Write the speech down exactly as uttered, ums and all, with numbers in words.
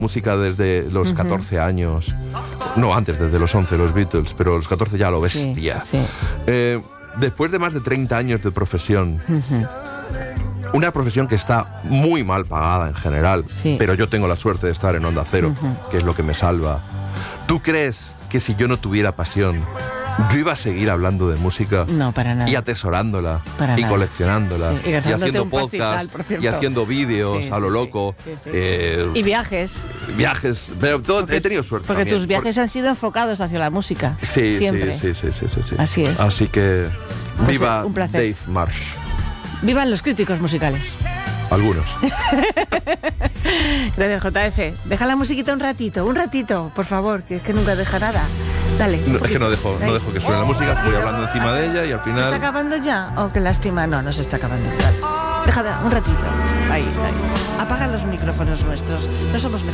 música desde los catorce uh-huh. años. No, antes, desde los once, los Beatles, pero a los catorce ya lo bestia. Sí, sí. Eh, después de más de treinta años de profesión, uh-huh. una profesión que está muy mal pagada en general, sí. pero yo tengo la suerte de estar en Onda Cero, uh-huh. que es lo que me salva. ¿Tú crees que si yo no tuviera pasión, yo iba a seguir hablando de música? No, para nada. Y atesorándola, para y nada. coleccionándola, sí, y, y haciendo podcast, y haciendo vídeos sí, a lo sí, loco. Sí, sí. Eh, y viajes. Viajes, pero todo, porque, he tenido suerte Porque también, tus viajes por... han sido enfocados hacia la música. Sí, siempre. Sí, sí, sí, sí, sí. Así es. Así que pues viva un placer. Dave Marsh. Vivan los críticos musicales. Algunos. Gracias, J F. Deja la musiquita un ratito, un ratito, por favor, que es que nunca deja nada. Dale. No, es que no dejo, no dejo que suene la música, voy hablando encima de ella y al final... ¿Se está acabando ya? ¿O qué lástima? No, no se está acabando. Dale. Deja un ratito. Ahí, ahí. Apaga los micrófonos nuestros. No somos